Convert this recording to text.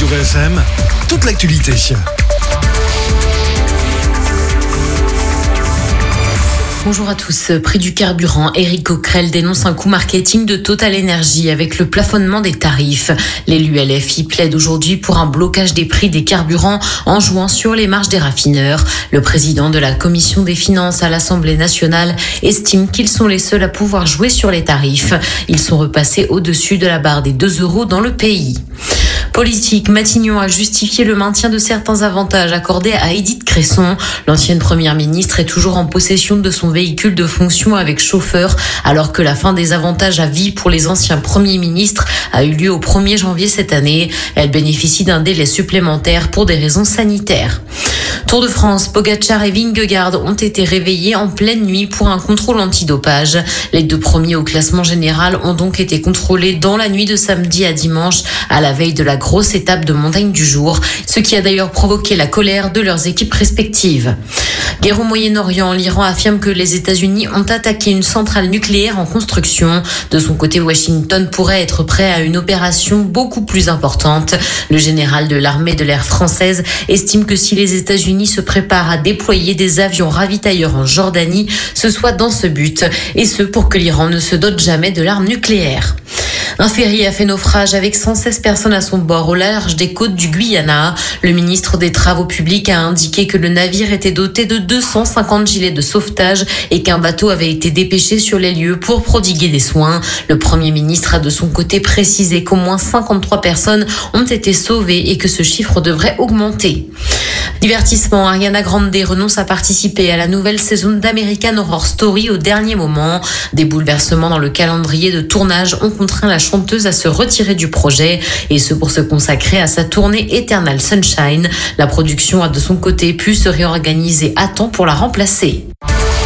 Radio VFM, toute l'actualité. Bonjour à tous. Prix du carburant, Éric Coquerel dénonce un coût marketing de Total Energy avec le plafonnement des tarifs. L'élu LFI plaide aujourd'hui pour un blocage des prix des carburants en jouant sur les marges des raffineurs. Le président de la commission des finances à l'Assemblée nationale estime qu'ils sont les seuls à pouvoir jouer sur les tarifs. Ils sont repassés au-dessus de la barre des 2 € dans le pays. Politique, Matignon a justifié le maintien de certains avantages accordés à Édith Cresson. L'ancienne première ministre est toujours en possession de son véhicule de fonction avec chauffeur, alors que la fin des avantages à vie pour les anciens premiers ministres a eu lieu au 1er janvier cette année. Elle bénéficie d'un délai supplémentaire pour des raisons sanitaires. Tour de France, Pogacar et Vingegaard ont été réveillés en pleine nuit pour un contrôle antidopage. Les 2 premiers au classement général ont donc été contrôlés dans la nuit de samedi à dimanche, à la veille de la grosse étape de montagne du jour, ce qui a d'ailleurs provoqué la colère de leurs équipes respectives. Guerre au Moyen-Orient, l'Iran affirme que les États-Unis ont attaqué une centrale nucléaire en construction. De son côté, Washington pourrait être prêt à une opération beaucoup plus importante. Le général de l'armée de l'air française estime que si les États-Unis se préparent à déployer des avions ravitailleurs en Jordanie, ce soit dans ce but, et ce pour que l'Iran ne se dote jamais de l'arme nucléaire. Un ferry a fait naufrage avec 116 personnes à son bord au large des côtes du Guyana. Le ministre des Travaux publics a indiqué que le navire était doté de 250 gilets de sauvetage et qu'un bateau avait été dépêché sur les lieux pour prodiguer des soins. Le Premier ministre a de son côté précisé qu'au moins 53 personnes ont été sauvées et que ce chiffre devrait augmenter. Divertissement, Ariana Grande renonce à participer à la nouvelle saison d'American Horror Story au dernier moment. Des bouleversements dans le calendrier de tournage ont contraint la chanteuse à se retirer du projet, et ce pour se consacrer à sa tournée Eternal Sunshine. La production a de son côté pu se réorganiser à temps pour la remplacer.